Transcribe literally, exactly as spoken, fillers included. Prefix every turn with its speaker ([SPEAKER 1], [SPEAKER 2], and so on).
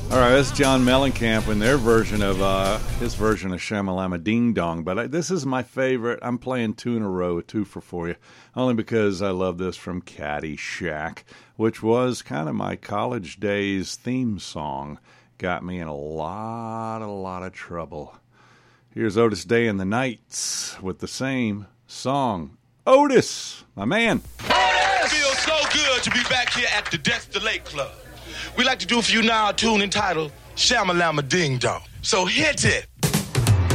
[SPEAKER 1] All right, that's John Mellencamp and their version of, uh, his version of Shamalama Ding Dong. But I, this is my favorite. I'm playing two in a row, two for for you, only because I love this from Caddyshack, which was kind of my college days theme song. Got me in a lot, a lot of trouble. Here's Otis Day and the Knights with the same song. Otis, my man.
[SPEAKER 2] It feels so good to be back here at the Dexter Lake Club. We like to do for you now a tune entitled Shamalama Ding Dong. So hit it.